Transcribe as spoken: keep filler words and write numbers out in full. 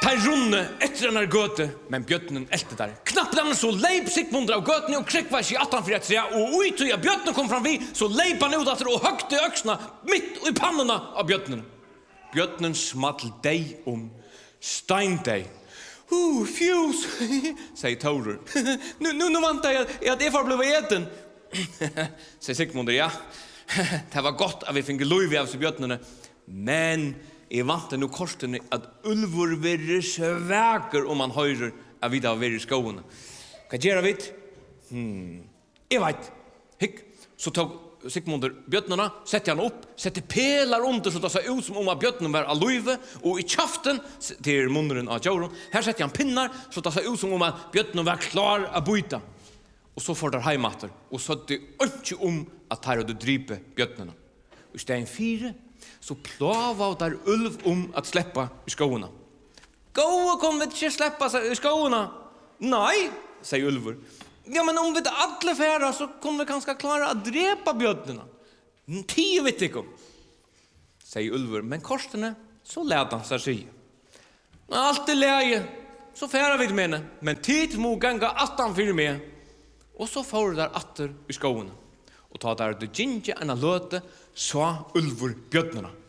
tar runne etter en gøte, men bjøttenen elte der. Knappt han så leip Sigmundur av gøtene og krek var ikke attan for et tre, og ui tog jeg bjøttenen kom fram vi, så leip han ut etter og høgte øksna midt i pannene av bjøttenen. Bjøttenen smattel deg om steindeg. Uh, fjus, sier Taurer. Nu, nu, nu vant jeg at jeg får bli eten. Sier Sigmundur, ja. Det var godt at vi finner lov av seg bjøttene, men jeg vant det nå kortene at ulvor være svæker om man høyrer at vi da være i skoene. Hva gjør vi? Hmm. Jeg vet. Hikk. Så tok Sigmundur bjøttene, sette han opp, sette pelar under så det ser ut som om at bjøttene var av løyve, og i kjaften til munneren av Jauron, her sette han pinnar så det ser ut som om at bjøttene var klar å byta. Og så får der heimater, og så det ikke om at her hadde drype bjøttene. Og i stedet fire, så plava der ulv om at släppa i skoene. Gåa kom vi ikke släppa i skoene. Nei, sier ulver. Ja, men om vi ikke alle færa, så kommer vi kanskje klare å drepa bjøttene. Tio vet ikke om, sier ulver. Men korsene, så lät han seg si. Alt er leie, så færa vi med henne. Men tid må ganga attan fyrir med. Og så får der atter i skoene. Og ta der det ginge enn a løte, så ulver bjøttene.